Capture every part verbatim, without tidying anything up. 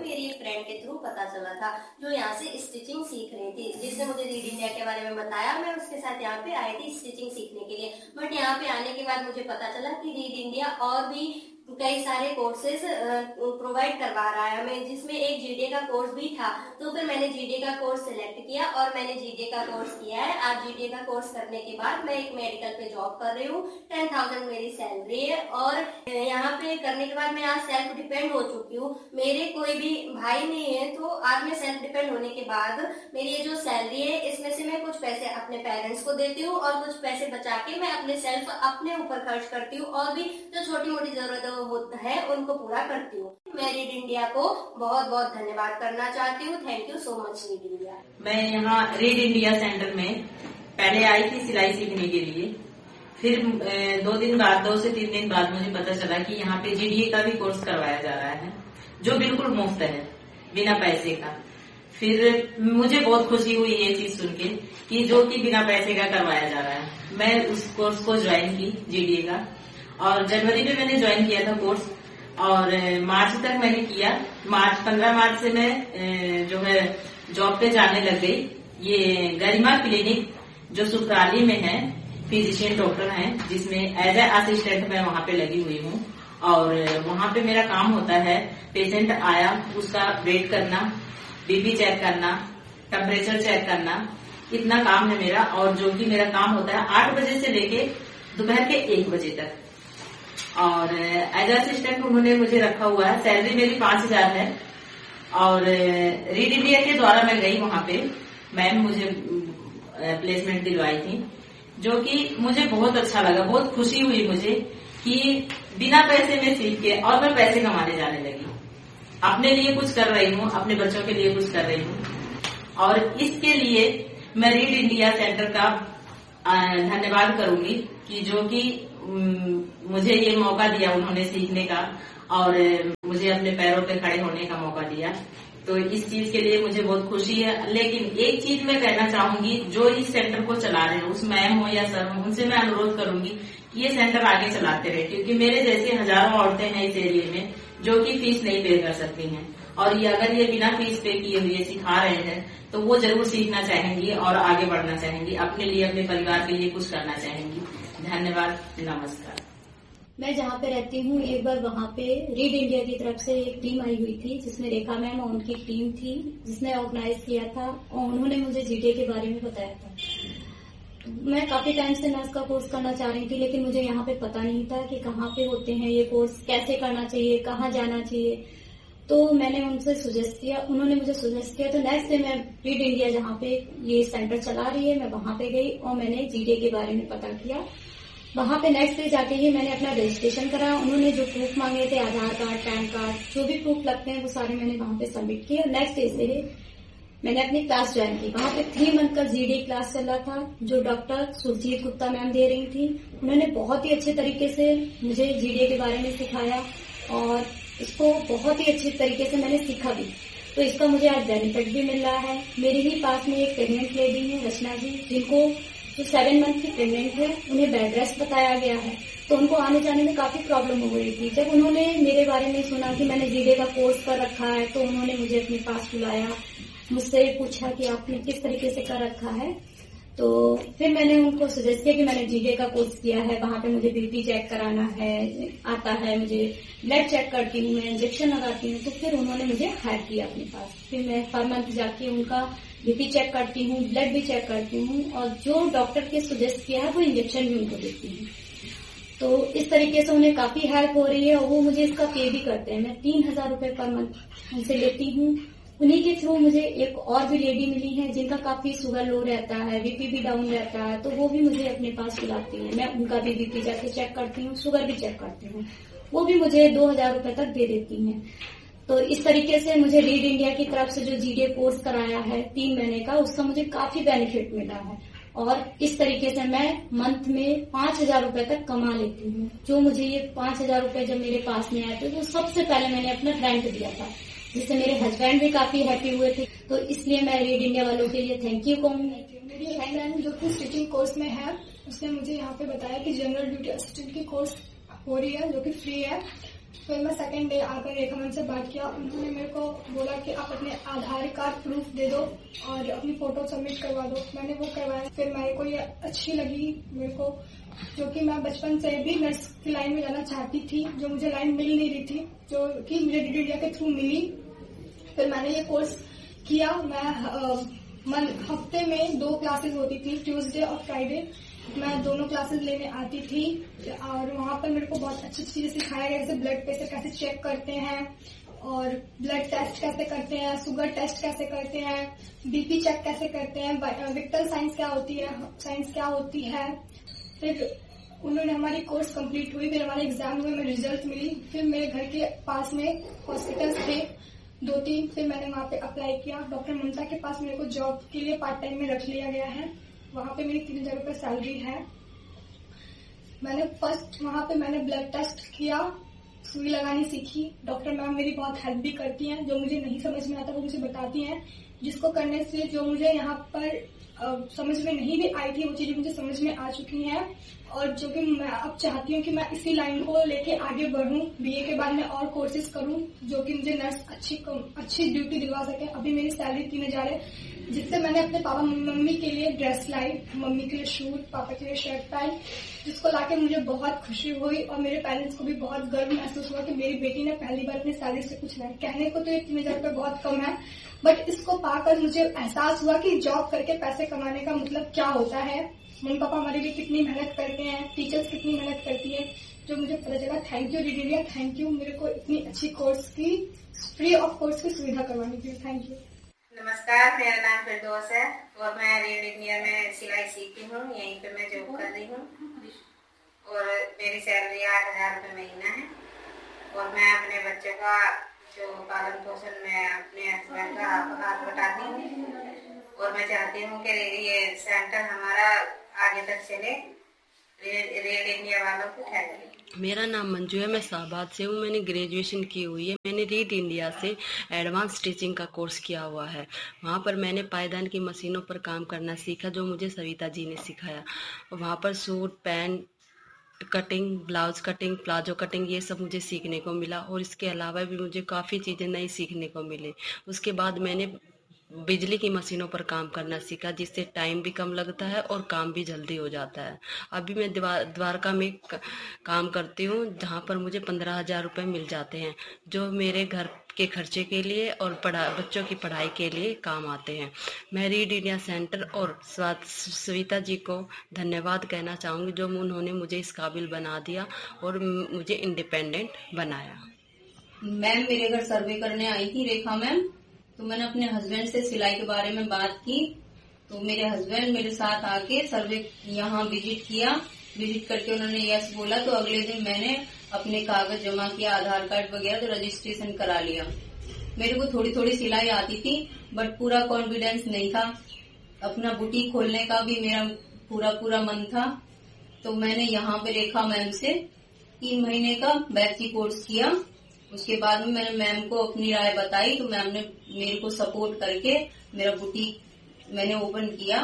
मेरी एक फ्रेंड के थ्रू पता चला था जो यहाँ से स्टिचिंग सीख रही थी, जिसने मुझे रीड इंडिया के बारे में बताया। मैं उसके साथ यहाँ पे आई थी स्टिचिंग सीखने के लिए, बट यहाँ पे आने के बाद मुझे पता चला कि रीड इंडिया और भी कई सारे कोर्सेज प्रोवाइड करवा रहा है हमें, जिसमें एक जीडीए का कोर्स भी था। तो फिर मैंने जीडीए का कोर्स सिलेक्ट किया और मैंने जीडीए का कोर्स किया है। आज जीडीए का कोर्स करने के बाद मैं एक मेडिकल पे जॉब कर रही हूँ। टेन थाउजेंड मेरी सैलरी है और यहाँ पे करने के बाद मैं आज सेल्फ डिपेंड हो चुकी हूँ। मेरे कोई भी भाई नहीं है, तो आज मैं सेल्फ डिपेंड होने के बाद मेरी ये जो सैलरी है, इसमें से मैं कुछ पैसे अपने पेरेंट्स को देती हूँ और कुछ पैसे बचा के मैं अपने सेल्फ अपने ऊपर खर्च करती हूँ और भी जो छोटी मोटी जरूरत है उनको पूरा करती हूँ। मैं रीड इंडिया को बहुत बहुत धन्यवाद करना चाहती हूँ। Thank you so much read India. मैं यहाँ रीड इंडिया सेंटर में पहले आई थी सिलाई सीखने के लिए, फिर दो दिन बाद दो से तीन दिन बाद मुझे पता चला कि यहाँ पे जीडीए का भी कोर्स करवाया जा रहा है, जो बिल्कुल मुफ्त है, बिना पैसे का। फिर मुझे बहुत खुशी हुई ये चीज सुन के कि जो कि बिना पैसे का करवाया जा रहा है। मैं उस कोर्स को ज्वाइन की जीडीए का, और जनवरी में मैंने ज्वाइन किया था कोर्स और मार्च तक मैंने किया। मार्च पंद्रह मार्च से मैं जो है जॉब पे जाने लग गई। ये गरिमा क्लिनिक जो सुखराली में है, फिजिशियन डॉक्टर हैं, जिसमें एज ए असिस्टेंट मैं वहां पे लगी हुई हूँ। और वहां पे मेरा काम होता है, पेशेंट आया उसका वेट करना, बीपी चेक करना, टेम्परेचर चेक करना, इतना काम है मेरा। और जो कि मेरा काम होता है आठ बजे से लेके दोपहर के एक बजे तक। और एज असिस्टेंट उन्होंने मुझे रखा हुआ है। सैलरी मेरी पांच हजार है। और रीड इंडिया के द्वारा मैं गई वहां पे, मैम मुझे प्लेसमेंट दिलवाई थी, जो कि मुझे बहुत अच्छा लगा। बहुत खुशी हुई मुझे कि बिना पैसे में सीख के और मैं पैसे कमाने जाने लगी। अपने लिए कुछ कर रही हूँ, अपने बच्चों के लिए कुछ कर रही हूँ। और इसके लिए मैं रीड इंडिया सेंटर का धन्यवाद करूंगी कि जो कि मुझे ये मौका दिया उन्होंने सीखने का और मुझे अपने पैरों पे खड़े होने का मौका दिया। तो इस चीज के लिए मुझे बहुत खुशी है। लेकिन एक चीज मैं कहना चाहूंगी, जो इस सेंटर को चला रहे हैं, उस मैम हो या सर हो, उनसे मैं अनुरोध करूंगी कि ये सेंटर आगे चलाते रहे, क्योंकि मेरे जैसे हजारों औरतें हैं इस एरिया में जो कि फीस नहीं पे कर सकती हैं। और ये अगर ये बिना फीस पे किए हुए सिखा रहे हैं तो वो जरूर सीखना चाहेंगी और आगे बढ़ना चाहेंगी, अपने लिए अपने परिवार के लिए कुछ करना चाहेंगी। धन्यवाद, नमस्कार। मैं जहाँ पे रहती हूँ, एक बार वहाँ पे रीड इंडिया की तरफ से एक टीम आई हुई थी, जिसमें रेखा मैम और उनकी टीम थी, जिसने ऑर्गेनाइज किया था और उन्होंने मुझे जीडीए के बारे में बताया था। मैं काफी टाइम से नर्स का कोर्स करना चाह रही थी, लेकिन मुझे यहाँ पे पता नहीं था कि कहाँ पे होते हैं ये कोर्स, कैसे करना चाहिए, कहाँ जाना चाहिए। तो मैंने उनसे सुजेस्ट किया, उन्होंने मुझे सुजेस्ट किया। तो नेक्स्ट डे मैं रीड इंडिया जहाँ पे ये सेंटर चला रही है, मैं वहां पे गई और मैंने जीडीए के बारे में पता किया। वहां पे नेक्स्ट डे जाके ही मैंने अपना रजिस्ट्रेशन करा। उन्होंने जो प्रूफ मांगे थे, आधार कार्ड, पैन कार्ड, जो भी प्रूफ लगते हैं वो सारे मैंने वहां पे सबमिट किए। और नेक्स्ट डे से मैंने अपनी क्लास ज्वाइन की। वहां पे थ्री मंथ का जीडीए क्लास चल रहा था, जो डॉक्टर सुरजीत गुप्ता मैम दे रही थी। उन्होंने बहुत ही अच्छे तरीके से मुझे जीडीए के बारे में सिखाया और इसको बहुत ही अच्छे तरीके से मैंने सीखा भी। तो इसका मुझे आज बेनिफिट भी मिल रहा है। मेरे ही पास में एक प्रेग्नेंट लेडी है, रचना जी, जिनको जो सेवन मंथ की प्रेग्नेंट है, उन्हें बेड रेस्ट बताया गया है। तो उनको आने जाने में काफी प्रॉब्लम हो रही थी। जब उन्होंने मेरे बारे में सुना कि मैंने जीडीए का कोर्स कर रखा है, तो उन्होंने मुझे अपने पास बुलाया, मुझसे पूछा कि आपने किस तरीके से कर रखा है। तो फिर मैंने उनको सजेस्ट किया कि मैंने जीडीए का कोर्स किया है, वहां पे मुझे बीपी चेक कराना है, आता है, मुझे ब्लड चेक करती हूँ, मैं इंजेक्शन लगाती हूँ। तो फिर उन्होंने मुझे हायर किया अपने पास। फिर मैं हर मंथ जाके उनका बीपी चेक करती हूँ, ब्लड भी चेक करती हूँ और जो डॉक्टर के सजेस्ट किया है वो इंजेक्शन भी उनको देती हूँ। तो इस तरीके से उन्हें काफी हेल्प हो रही है और वो मुझे इसका पे भी करते हैं। मैं तीन हजार रूपये पर मंथ उनसे लेती हूँ। उन्हीं के थ्रू मुझे एक और भी लेडी मिली है, जिनका काफी शुगर लो रहता है, बीपी भी डाउन रहता है, तो वो भी मुझे अपने पास बुलाती है। मैं उनका भी बीपी जाके चेक करती हूँ, शुगर भी चेक करती हूँ। वो भी मुझे दो हजार रूपये तक दे देती हैं। तो इस तरीके से मुझे रीड इंडिया की तरफ से जो जीडीए कोर्स कराया है तीन महीने का, उसका मुझे काफी बेनिफिट मिला है। और इस तरीके से मैं मंथ में पांच हजार रूपये तक कमा लेती हूँ। जो मुझे ये पांच हजार रूपये जब मेरे पास में आए थे, तो सबसे पहले मैंने अपना फ्रेंड को दिया था, जिससे मेरे हस्बैंड भी काफी हैप्पी हुए थे। तो इसलिए मैं रीड इंडिया वालों के लिए थैंक यू कहूंगी। मेरी फ्रेंड जो कि स्टिचिंग कोर्स में है, उसने मुझे यहाँ पे बताया कि जनरल ड्यूटी असिस्टेंट की कोर्स हो रही है, जो कि फ्री है। फिर मैं सेकंड डे आकर रेखा मैम से बात किया। उन्होंने मेरे को बोला कि आप अपने आधार कार्ड प्रूफ दे दो और अपनी फोटो सबमिट करवा दो। मैंने वो करवाया। फिर मेरे को ये अच्छी लगी मेरे को, जो कि मैं बचपन से भी नर्स की लाइन में जाना चाहती थी, जो मुझे लाइन मिल नहीं रही थी, जो कि मुझे डी डी इंडिया के थ्रू मिली। फिर मैंने ये कोर्स किया। मैं मन हफ्ते में दो क्लासेस होती थी, ट्यूसडे और फ्राइडे। मैं दोनों क्लासेस लेने आती थी और वहाँ पर मेरे को बहुत अच्छी चीजें सिखाया गया, जैसे ब्लड प्रेशर कैसे चेक करते हैं और ब्लड टेस्ट कैसे करते हैं, शुगर टेस्ट कैसे करते हैं, बीपी चेक कैसे करते हैं, विक्टल साइंस क्या होती है साइंस क्या होती है। फिर उन्होंने हमारी कोर्स कंप्लीट हुई। फिर हमारे एग्जाम हुए, मेरे रिजल्ट मिली। फिर मेरे घर के पास में हॉस्पिटल्स थे दो तीन। फिर मैंने वहाँ पे अप्लाई किया। डॉक्टर ममता के पास मेरे को जॉब के लिए पार्ट टाइम में रख लिया गया है। वहाँ पे मेरी तीन हजार रुपये सैलरी है। मैंने फर्स्ट वहाँ पे मैंने ब्लड टेस्ट किया, सुई लगानी सीखी। डॉक्टर मैम मेरी बहुत हेल्प भी करती हैं, जो मुझे नहीं समझ में आता वो मुझे बताती हैं, जिसको करने से जो मुझे यहाँ पर आ, समझ में नहीं भी आई थी वो चीजें मुझे समझ में आ चुकी हैं। और जो कि मैं अब चाहती हूँ कि मैं इसी लाइन को लेके आगे बढ़ूं, बीए के बाद में और कोर्सेज करूं, जो कि मुझे नर्स अच्छी अच्छी ड्यूटी दिलवा सके। अभी मेरी सैलरी तीन हजार है, जिससे मैंने अपने पापा मम्मी के लिए ड्रेस लाई, मम्मी के लिए शूट, पापा के लिए शर्ट पाई, जिसको लाके मुझे बहुत खुशी हुई और मेरे पेरेंट्स को भी बहुत गर्व महसूस हुआ कि मेरी बेटी ने पहली बार अपनी सैलरी से कुछ लाया। कहने को तो ये तीन हजार रुपये बहुत कम है, बट इसको पाकर मुझे एहसास हुआ कि जॉब करके पैसे कमाने का मतलब क्या होता है। मम्मी पापा हमारे लिए कितनी मेहनत करते हैं, टीचर्स कितनी मेहनत करती है, जो मुझे पता चला। Thank U D D India, thank you मेरे को इतनी अच्छी कोर्स की फ्री ऑफ कोर्स की सुविधा करवाने के लिए। Thank you. नमस्कार, मेरा नाम फिरदौस है और मैं रीड इंडिया में सिलाई सीखती हूँ। यहीं पे मैं जॉब कर रही हूँ और मेरी सैलरी आठ हजार रुपये महीना है और मैं अपने बच्चों का जो पालन पोषण में अपने हस्बैंड का हाथ बटाती हूँ और मैं चाहती हूँ कि ये सेंटर हमारा आगे तक चले, रीड इंडिया वालों को उठाए। मेरा नाम मंजू है, मैं शाहबाद से हूँ। मैंने ग्रेजुएशन की हुई है। मैंने रीड इंडिया से एडवांस स्टिचिंग का कोर्स किया हुआ है। वहाँ पर मैंने पायदान की मशीनों पर काम करना सीखा, जो मुझे सविता जी ने सिखाया। वहाँ पर suit, pant cutting, blouse cutting, palazzo cutting, ये सब मुझे सीखने को मिला और इसके अलावा भी मुझे काफ़ी चीज़ें नई सीखने को मिली। उसके बाद मैंने बिजली की मशीनों पर काम करना सीखा, जिससे टाइम भी कम लगता है और काम भी जल्दी हो जाता है। अभी मैं द्वारका में काम करती हूँ, जहाँ पर मुझे पंद्रह हजार रुपये मिल जाते हैं, जो मेरे घर के खर्चे के लिए और पढ़ा बच्चों की पढ़ाई के लिए काम आते हैं। मैं रीड इंडिया सेंटर और सविता जी को धन्यवाद कहना चाहूँगी, जो उन्होंने मुझे इस काबिल बना दिया और मुझे इंडिपेंडेंट बनाया। मैम मेरे घर सर्वे करने आई थी, रेखा मैम, तो मैंने अपने हस्बैंड से सिलाई के बारे में बात की। तो मेरे हस्बैंड मेरे साथ आके सर्वे यहाँ विजिट किया। विजिट करके उन्होंने यस बोला, तो अगले दिन मैंने अपने कागज जमा किया, आधार कार्ड वगैरह, तो रजिस्ट्रेशन करा लिया। मेरे को थोड़ी थोड़ी सिलाई आती थी, बट पूरा कॉन्फिडेंस नहीं था। अपना बुटीक खोलने का भी मेरा पूरा पूरा मन था। तो मैंने यहाँ पे रेखा मैम से तीन महीने का बैची कोर्स किया। उसके बाद में मैंने मैम को अपनी राय बताई, तो मैम ने मेरे को सपोर्ट करके मेरा बुटीक मैंने ओपन किया।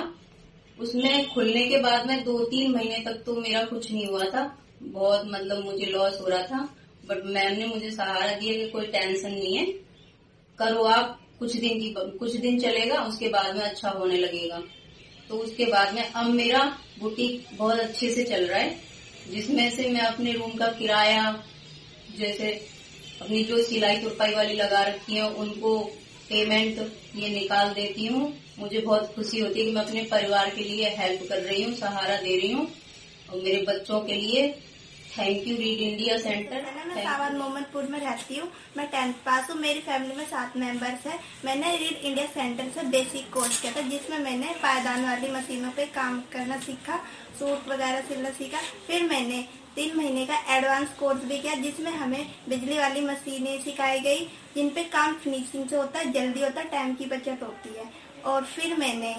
उसमें खुलने के बाद में दो तीन महीने तक तो मेरा कुछ नहीं हुआ था, बहुत मतलब मुझे लॉस हो रहा था, बट मैम ने मुझे सहारा दिया कि कोई टेंशन नहीं है, करो आप, कुछ दिन की कुछ दिन चलेगा, उसके बाद में अच्छा होने लगेगा। तो उसके बाद में अब मेरा बुटीक बहुत अच्छे से चल रहा है, जिसमें से मैं अपने रूम का किराया, जैसे अपनी जो सिलाई तुरपाई वाली लगा रखी है, उनको पेमेंट ये निकाल देती हूँ। मुझे बहुत खुशी होती है कि मैं अपने परिवार के लिए हेल्प कर रही हूँ, सहारा दे रही हूँ, और मेरे बच्चों के लिए। Thank you read India centre. मैं सावन मोहम्मदपुर में रहती हूँ, मैं टेंथ पास हूँ, मेरी फैमिली में सात मेंबर्स हैं। मैंने रीड इंडिया सेंटर से बेसिक कोर्स किया था, जिसमें मैंने पायदान वाली मशीनों पे काम करना सीखा, सूट वगैरह सिलना सीखा। फिर मैंने तीन महीने का एडवांस कोर्स भी किया, जिसमें हमें बिजली वाली मशीनें सिखाई गई, जिन पे काम फिनिशिंग से होता है, जल्दी होता है, टाइम की बचत होती है। और फिर मैंने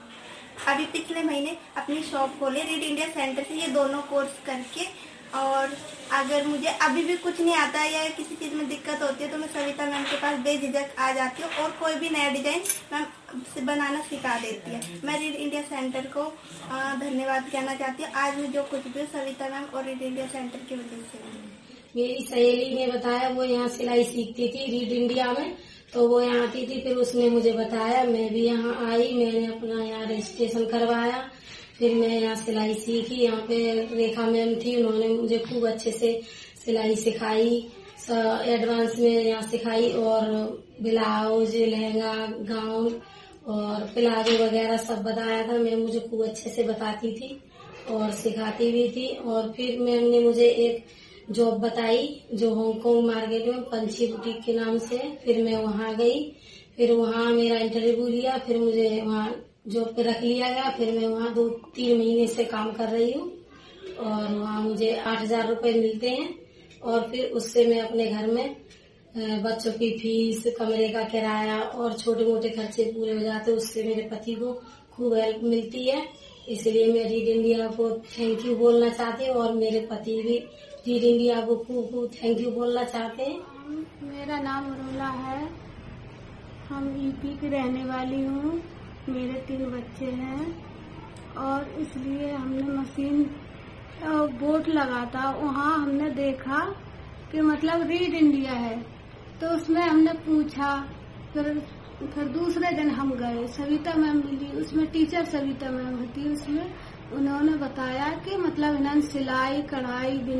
अभी पिछले महीने अपनी शॉप खोली रीड इंडिया सेंटर से, ये दोनों कोर्स करके। और अगर मुझे अभी भी कुछ नहीं आता है या किसी चीज में दिक्कत होती है, तो मैं सविता मैम के पास बेझिझक आ जाती हूँ और कोई भी नया डिजाइन मैम बनाना सिखा देती है। मैं रीड इंडिया सेंटर को धन्यवाद कहना चाहती हूँ। आज मैं जो कुछ भी सविता मैम और रीड इंडिया सेंटर की वजह से। मेरी सहेली ने बताया, वो यहाँ सिलाई सीखती थी रीड इंडिया में, तो वो यहाँ आती थी, फिर उसने मुझे बताया, मैं भी यहाँ आई, मैंने अपना यहाँ रजिस्ट्रेशन करवाया, फिर मैं यहाँ सिलाई सीखी। यहाँ पे रेखा मैम थी, उन्होंने मुझे खूब अच्छे से सिलाई सिखाई, एडवांस में यहाँ सिखाई, और ब्लाउज, लहंगा, गाउन और प्लाजो वगैरह सब बताया था। मैम मुझे खूब अच्छे से बताती थी और सिखाती भी थी। और फिर मैम ने मुझे एक जॉब बताई जो हांगकांग मार्केट में पंछी बुटीक के नाम से। फिर मैं वहाँ गई, फिर वहाँ मेरा इंटरव्यू लिया, फिर मुझे वहाँ जॉब पे रख लिया गया। फिर मैं वहाँ दो तीन महीने से काम कर रही हूँ और वहाँ मुझे आठ हजार रूपये मिलते हैं। और फिर उससे मैं अपने घर में बच्चों की फीस, कमरे का किराया और छोटे मोटे खर्चे पूरे हो जाते, उससे मेरे पति को खूब हेल्प मिलती है। इसलिए मैं रीड इंडिया को थैंक यू बोलना चाहती हूँ और मेरे पति भी रीड इंडिया को खूब खूब थैंक यू बोलना चाहते हैं। मेरा नाम रोला है, हम यूपी की रहने वाली हूँ, मेरे तीन बच्चे हैं और इसलिए हमने मशीन बोर्ड लगा था, वहाँ हमने देखा कि मतलब रीड इंडिया है, तो उसमें हमने पूछा। फिर फिर दूसरे दिन हम गए, सविता मैम मिली, उसमें टीचर सविता मैम होती, उसमें उन्होंने बताया कि मतलब इन्होंने सिलाई, कढ़ाई